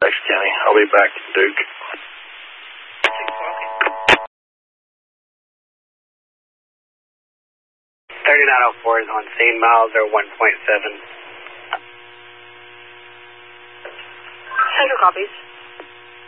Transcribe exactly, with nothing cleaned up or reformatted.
Thanks, County. I'll be back to Duke. thirty-nine oh four is on scene, miles are one point seven. Central copies.